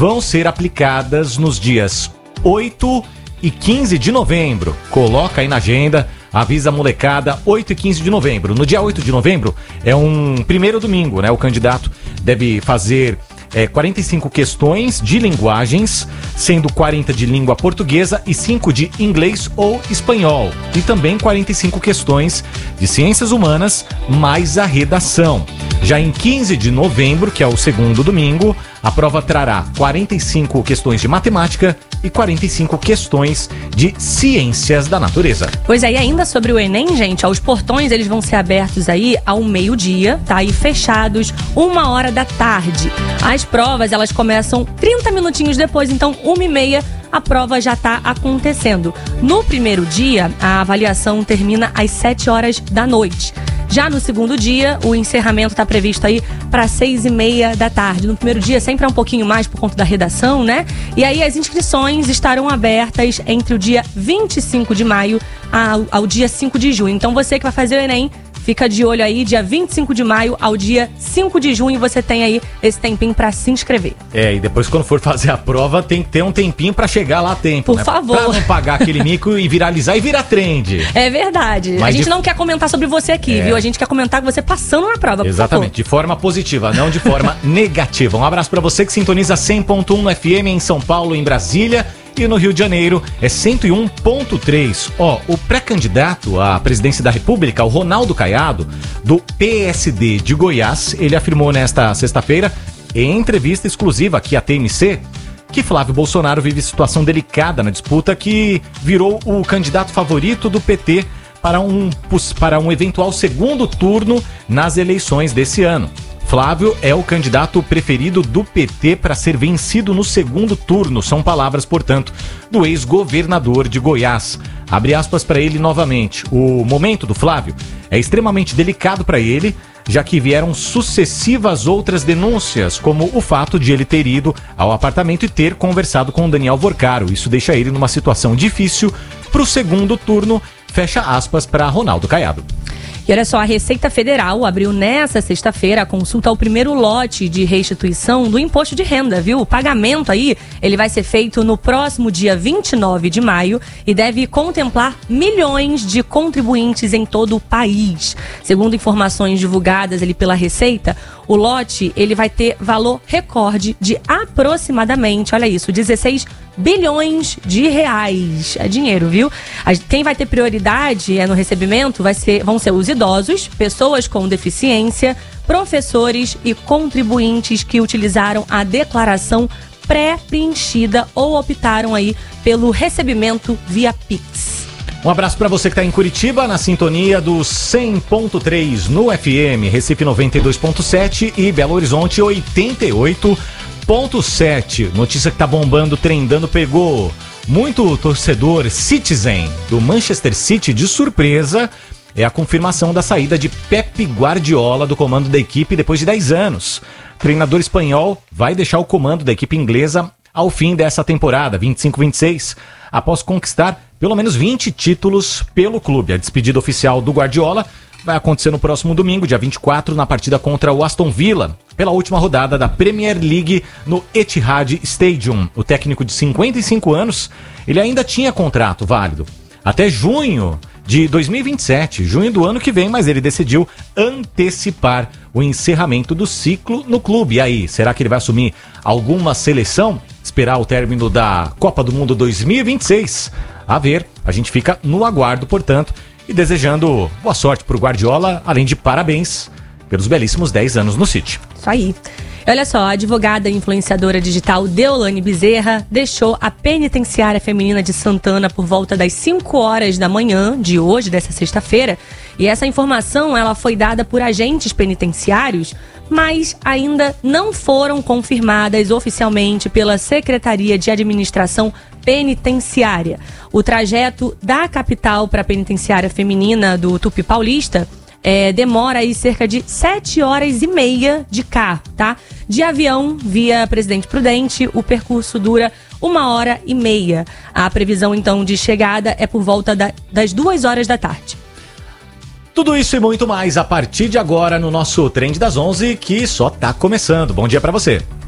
vão ser aplicadas nos dias 8 e 15 de novembro. Coloca aí na agenda, avisa a molecada, 8 e 15 de novembro. No dia 8 de novembro é um primeiro domingo, né? O candidato deve fazer 45 questões de linguagens, sendo 40 de língua portuguesa e 5 de inglês ou espanhol. E também 45 questões de ciências humanas, mais a redação. Já em 15 de novembro, que é o segundo domingo, a prova trará 45 questões de matemática e 45 questões de ciências da natureza. Pois é, e ainda sobre o Enem, gente, os portões eles vão ser abertos aí ao meio-dia, tá? E fechados 1h As provas, elas começam 30 minutinhos depois, então 1h30 a prova já está acontecendo. No primeiro dia, a avaliação termina às 7h. Já no segundo dia, o encerramento está previsto aí para 6h30. No primeiro dia sempre é um pouquinho mais por conta da redação, né? E aí as inscrições estarão abertas entre o dia 25 de maio ao dia 5 de junho. Então você que vai fazer o Enem, fica de olho aí, dia 25 de maio ao dia 5 de junho, você tem aí esse tempinho pra se inscrever. E depois quando for fazer a prova, tem que ter um tempinho pra chegar lá a tempo, Por favor. Pra não pagar aquele mico e viralizar e virar trend. É verdade. Mas a gente não quer comentar sobre você aqui, viu? A gente quer comentar com você passando na prova, Exatamente, de forma positiva, não de forma negativa. Um abraço pra você que sintoniza 100.1 no FM em São Paulo, em Brasília. E no Rio de Janeiro é 101.3. O pré-candidato à presidência da República, o Ronaldo Caiado, do PSD de Goiás, ele afirmou nesta sexta-feira, em entrevista exclusiva aqui à TMC, que Flávio Bolsonaro vive situação delicada na disputa que virou o candidato favorito do PT para um eventual segundo turno nas eleições desse ano. Flávio é o candidato preferido do PT para ser vencido no segundo turno. São palavras, portanto, do ex-governador de Goiás. Abre aspas para ele novamente. O momento do Flávio é extremamente delicado para ele, já que vieram sucessivas outras denúncias, como o fato de ele ter ido ao apartamento e ter conversado com o Daniel Vorcaro. Isso deixa ele numa situação difícil para o segundo turno. Fecha aspas para Ronaldo Caiado. E olha só, a Receita Federal abriu nessa sexta-feira a consulta ao primeiro lote de restituição do imposto de renda, viu? O pagamento aí, ele vai ser feito no próximo dia 29 de maio e deve contemplar milhões de contribuintes em todo o país. Segundo informações divulgadas ali pela Receita, o lote, ele vai ter valor recorde de aproximadamente, olha isso, 16 bilhões de reais. É dinheiro, viu? Quem vai ter prioridade no recebimento vão ser os idosos, pessoas com deficiência, professores e contribuintes que utilizaram a declaração pré-preenchida ou optaram aí pelo recebimento via Pix. Um abraço para você que está em Curitiba, na sintonia do 100.3 no FM, Recife 92.7 e Belo Horizonte 88.7. Notícia que tá bombando, trendando, pegou muito torcedor Citizen do Manchester City de surpresa. É a confirmação da saída de Pep Guardiola do comando da equipe depois de 10 anos. O treinador espanhol vai deixar o comando da equipe inglesa ao fim dessa temporada, 25-26, após conquistar pelo menos 20 títulos pelo clube. A despedida oficial do Guardiola vai acontecer no próximo domingo, dia 24, na partida contra o Aston Villa, pela última rodada da Premier League no Etihad Stadium. O técnico de 55 anos, ele ainda tinha contrato válido até junho de 2027, junho do ano que vem, mas ele decidiu antecipar o encerramento do ciclo no clube. E aí, será que ele vai assumir alguma seleção? Esperar o término da Copa do Mundo 2026? A ver, a gente fica no aguardo, portanto, e desejando boa sorte pro Guardiola, além de parabéns pelos belíssimos 10 anos no City. Isso aí. Olha só, a advogada e influenciadora digital Deolane Bezerra deixou a penitenciária feminina de Santana por volta das 5 horas da manhã de hoje, dessa sexta-feira. E essa informação ela foi dada por agentes penitenciários, mas ainda não foram confirmadas oficialmente pela Secretaria de Administração Penitenciária. O trajeto da capital para a penitenciária feminina do Tupi Paulista demora aí cerca de 7h30 de carro, tá? De avião, via Presidente Prudente, o percurso dura 1h30. A previsão, então, de chegada é por volta das 2h da tarde. Tudo isso e muito mais a partir de agora no nosso Trend das 11, que só tá começando. Bom dia pra você.